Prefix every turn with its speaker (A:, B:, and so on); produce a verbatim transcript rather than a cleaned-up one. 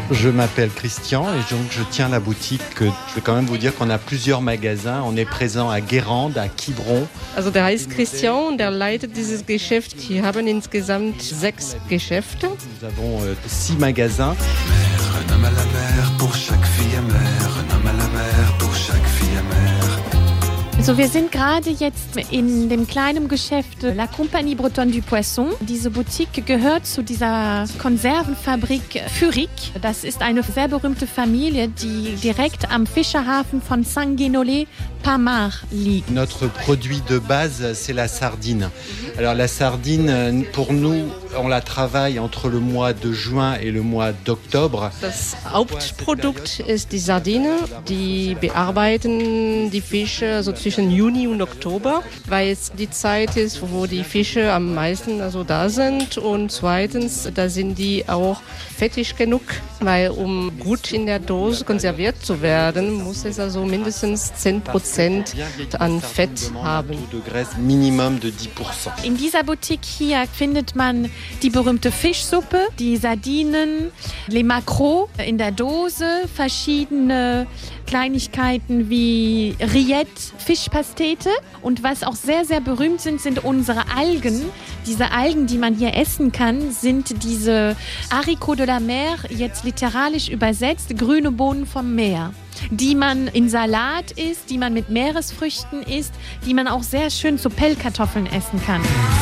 A: Je m'appelle Christian et donc je tiens la boutique. Je vais quand même vous dire qu'on a plusieurs magasins. On est présent à Guérande, à Quiberon.
B: Also der heißt Christian und der leitet dieses Geschäft. Wir haben insgesamt sechs Geschäfte.
A: Nous avons euh, six magasins.
C: Mère, un homme à la mer pour chaque fille amère, un homme à la mer pour chaque fille amère.
D: Also wir sind gerade jetzt in dem kleinen Geschäft La Compagnie Bretonne du Poisson. Diese Boutique gehört zu dieser Konservenfabrik Furic. Das ist eine sehr berühmte Familie, die direkt am Fischerhafen von Saint-Guénolé, Pamar liegt.
A: Notre produit de base, c'est la sardine. Alors la sardine, pour nous, on la travaille entre le mois de juin et le mois d'octobre.
B: Das Hauptprodukt ist die Sardine. Die bearbeiten die Fische so zwischen Juni und Oktober, weil es die Zeit ist, wo die Fische am meisten also da sind. Und zweitens, da sind die auch fettig genug, weil um gut in der Dose konserviert zu werden, muss es also mindestens zehn Prozent an Fett haben.
A: Minimum de dix Prozent.
D: In dieser Boutique hier findet man die berühmte Fischsuppe, die Sardinen, les maquereaux in der Dose, verschiedene Kleinigkeiten wie Rillette, Fischpastete. Und was auch sehr, sehr berühmt sind, sind unsere Algen. Diese Algen, die man hier essen kann, sind diese Haricots de la mer, jetzt literarisch übersetzt, grüne Bohnen vom Meer, die man in Salat isst, die man mit Meeresfrüchten isst, die man auch sehr schön zu Pellkartoffeln essen kann.